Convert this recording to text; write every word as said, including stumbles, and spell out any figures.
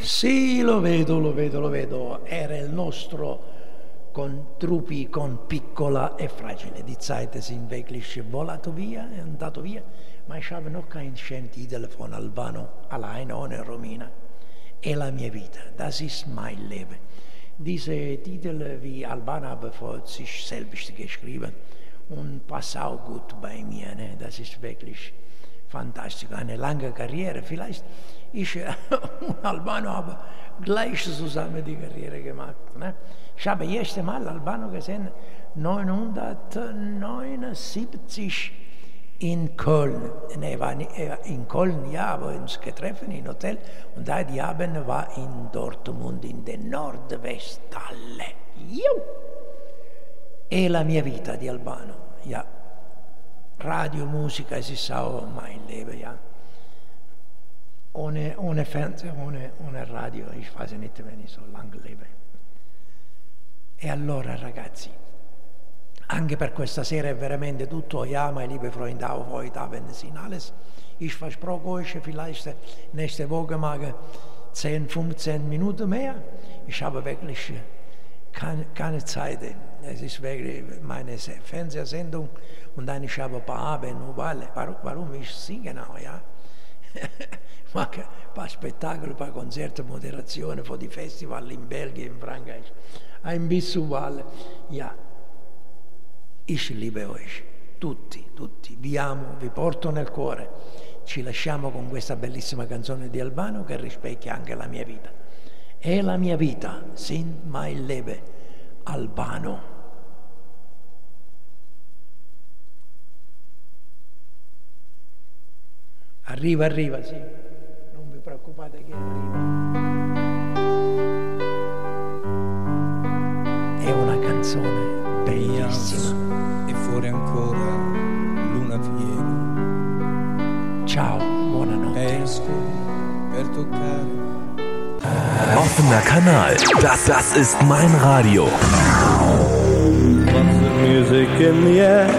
Sì, lo vedo, lo vedo, lo vedo. Era il nostro con Truppi, con Piccola e Fragile. Die Zeit sind wirklich volato via, è andato via, ma ich habe noch kein schönen Titel von Albano, allein ohne Romina. È la mia vita, das ist mein Leben. Diese Titel, wie Albano habe vor sich selbst geschrieben und passt auch gut bei mir. Ne? Das ist wirklich fantastisch. Eine lange Karriere. Vielleicht ich und Albano habe gleich zusammen die Karriere gemacht. Ne? Ich habe das erste Mal Albano gesehen neunzehnhundertneunundsiebzig in Köln. Er war in Köln, ja, aber uns getroffen im Hotel. Und da die Abend war in Dortmund, in der Nordwesthalle. Juh! È la mia vita di Albano, ja. Radio, Musica, es ist auch mein Leben, ja. Ohne, ohne Fernsehen, ohne, ohne Radio, ich weiß nicht, wenn ich so lange lebe. E allora, ragazzi, anche per questa sera è veramente tutto. Ja, meine liebe Freunde, auch heute Abend sind alles. Ich versproche euch vielleicht nächste Woche mal zehn, fünfzehn Minuten mehr. Ich habe wirklich keine, keine Zeit. Es ist wirklich meine Fernsehsendung und dann ich habe ein paar Abend uguale. Warum ich singe genau, ja? Ma ein paar Spettacoli, ein paar Konzerte, Moderazione für die Festival in Belgien, in Frankreich. Ein bisschen uguale. Ja, ich liebe euch, tutti, tutti. Vi amo, vi porto nel cuore. Ci lasciamo con questa bellissima canzone di Albano che rispecchia anche la mia vita. È la mia vita, sind mein Leben, Albano. Arriva, arriva, sì. Non vi preoccupate che arriva. È una canzone bellissima. E fuori ancora luna piena. Ciao, buonanotte. Esco per toccare. Offener Kanal. Das, das ist mein Radio. What's the music in the air?